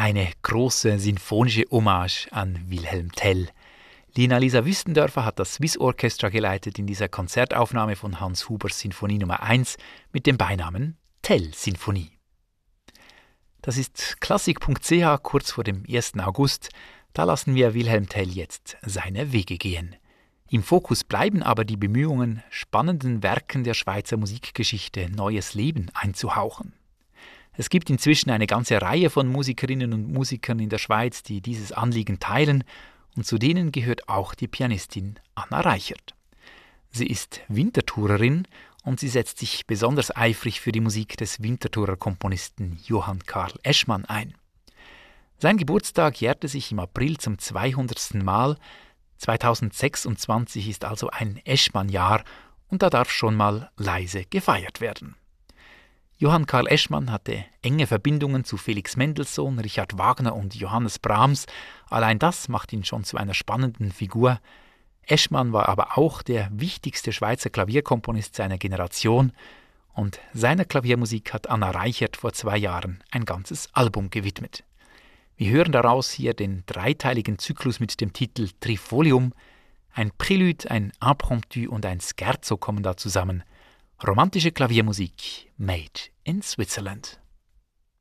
Eine große sinfonische Hommage an Wilhelm Tell. Lina-Lisa Wüstendörfer hat das Swiss Orchestra geleitet in dieser Konzertaufnahme von Hans Hubers Sinfonie Nummer 1 mit dem Beinamen Tell-Sinfonie. Das ist klassik.ch kurz vor dem 1. August. Da lassen wir Wilhelm Tell jetzt seine Wege gehen. Im Fokus bleiben aber die Bemühungen, spannenden Werken der Schweizer Musikgeschichte neues Leben einzuhauchen. Es gibt inzwischen eine ganze Reihe von Musikerinnen und Musikern in der Schweiz, die dieses Anliegen teilen, und zu denen gehört auch die Pianistin Anna Reichert. Sie ist Winterthurerin und sie setzt sich besonders eifrig für die Musik des Winterthurer Komponisten Johann Karl Eschmann ein. Sein Geburtstag jährte sich im April zum 200. Mal. 2026 ist also ein Eschmann-Jahr und da darf schon mal leise gefeiert werden. Johann Karl Eschmann hatte enge Verbindungen zu Felix Mendelssohn, Richard Wagner und Johannes Brahms. Allein das macht ihn schon zu einer spannenden Figur. Eschmann war aber auch der wichtigste Schweizer Klavierkomponist seiner Generation und seiner Klaviermusik hat Anna Reichert vor 2 Jahren ein ganzes Album gewidmet. Wir hören daraus hier den dreiteiligen Zyklus mit dem Titel Trifolium. Ein Prälude, ein Impromptu und ein Scherzo kommen da zusammen. Romantische Klaviermusik made in Switzerland.